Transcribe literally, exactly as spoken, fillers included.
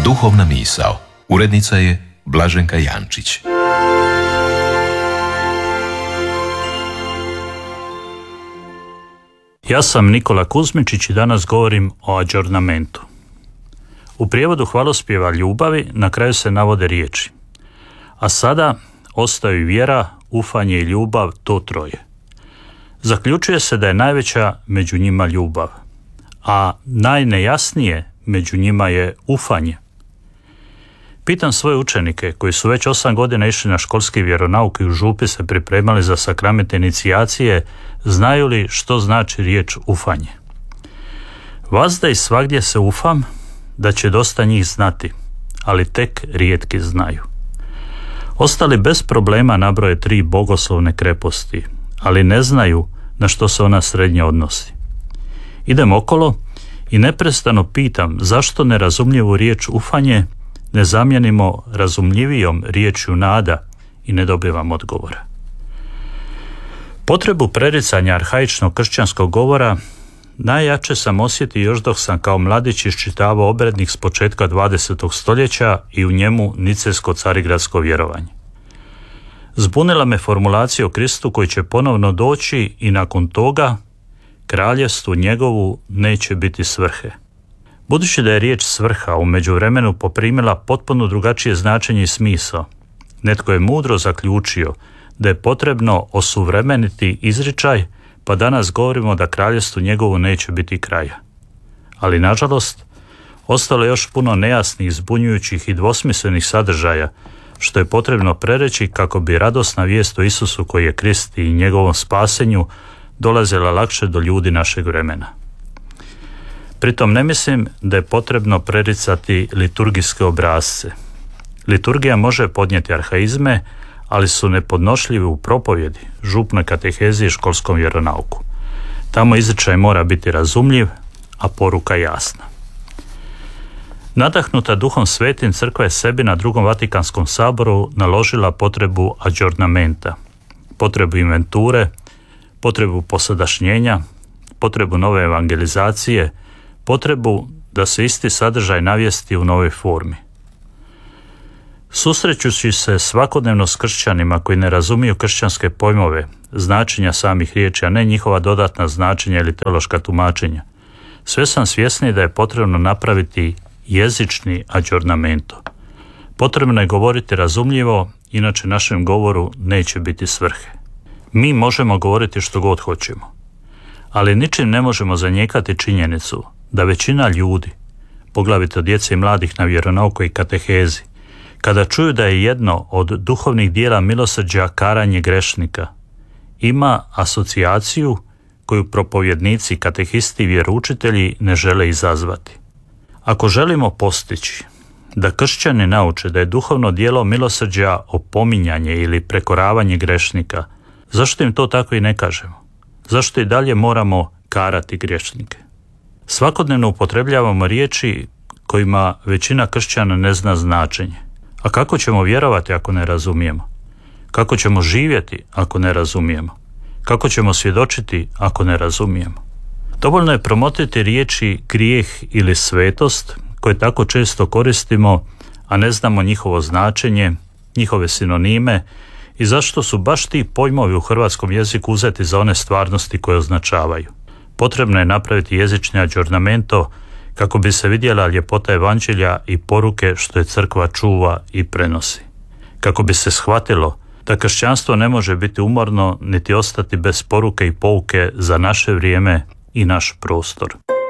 Duhovna misao. Urednica je Blaženka Jančić. Ja sam Nikola Kuzmičić i danas govorim o adžornamentu. U prijevodu hvalospjeva ljubavi na kraju se navode riječi: a sada ostaju vjera, ufanje i ljubav, to troje. Zaključuje se da je najveća među njima ljubav, a najnejasnije među njima je ufanje. Pitam svoje učenike koji su već osam godina išli na školski vjeronauk i u župi se pripremali za sakramente inicijacije, znaju li što znači riječ ufanje? Vazda i svagdje se ufam da će dosta njih znati, ali tek rijetki znaju. Ostali bez problema nabroje tri bogoslovne kreposti, ali ne znaju na što se ona srednje odnosi. Idem okolo i neprestano pitam zašto nerazumljivu riječ ufanje ne zamijenimo razumljivijom riječju nada i ne dobivam odgovora. Potrebu prericanja arhaičnog kršćanskog govora najjače sam osjetio još dok sam kao mladić iščitavao obrednik s početka dvadesetog stoljeća i u njemu nicejsko carigradsko vjerovanje. Zbunila me formulacija o Kristu koji će ponovno doći i nakon toga kraljevstvu njegovu neće biti svrhe. Budući da je riječ svrha u međuvremenu poprimila potpuno drugačije značenje i smisao, netko je mudro zaključio da je potrebno osuvremeniti izričaj, pa danas govorimo da kraljevstvu njegovu neće biti kraja. Ali nažalost, ostalo je još puno nejasnih, zbunjujućih i dvosmislenih sadržaja, što je potrebno prereći kako bi radosna vijest o Isusu koji je Krist i njegovom spasenju dolazila lakše do ljudi našeg vremena. Pritom ne mislim da je potrebno prericati liturgijske obrasce. Liturgija može podnijeti arhaizme, ali su nepodnošljivi u propovjedi, župnoj katehezi i školskom vjeronauku. Tamo izričaj mora biti razumljiv, a poruka jasna. Nadahnuta Duhom Svetim, crkva je sebi na drugom Vatikanskom saboru naložila potrebu adžornamenta, potrebu inventure, potrebu posadašnjenja, potrebu nove evangelizacije, potrebu da se isti sadržaj navijesti u novoj formi. Susrećući se svakodnevno s kršćanima koji ne razumiju kršćanske pojmove, značenja samih riječi, a ne njihova dodatna značenja ili teološka tumačenja, sve sam svjesni da je potrebno napraviti jezični adžornamento. Potrebno je govoriti razumljivo, inače našem govoru neće biti svrhe. Mi možemo govoriti što god hoćemo, ali ničim ne možemo zanijekati činjenicu da većina ljudi, poglavito djece i mladih na vjeronauku i katehezi, kada čuju da je jedno od duhovnih dijela milosrđa karanje grešnika, ima asocijaciju koju propovjednici, katehisti i vjeroučitelji ne žele izazvati. Ako želimo postići da kršćani nauče da je duhovno djelo milosrđa opominjanje ili prekoravanje grešnika, zašto im to tako i ne kažemo? Zašto i dalje moramo karati grešnike? Svakodnevno upotrebljavamo riječi kojima većina kršćana ne zna značenje. A kako ćemo vjerovati ako ne razumijemo? Kako ćemo živjeti ako ne razumijemo? Kako ćemo svjedočiti ako ne razumijemo? Dovoljno je promotiti riječi grijeh ili svetost koje tako često koristimo, a ne znamo njihovo značenje, njihove sinonime i zašto su baš ti pojmovi u hrvatskom jeziku uzeti za one stvarnosti koje označavaju. Potrebno je napraviti jezični adžornamento kako bi se vidjela ljepota evanđelja i poruke što je crkva čuva i prenosi. Kako bi se shvatilo da kršćanstvo ne može biti umorno niti ostati bez poruke i pouke za naše vrijeme i naš prostor.